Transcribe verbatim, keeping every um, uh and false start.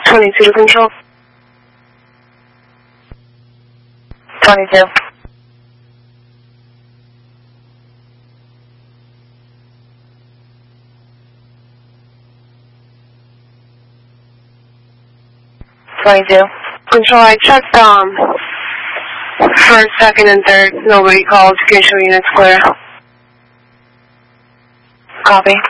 twenty-two to control. twenty-two. twenty-two. Control, I checked um, first, second, and third. Nobody called. Control units clear. Copy.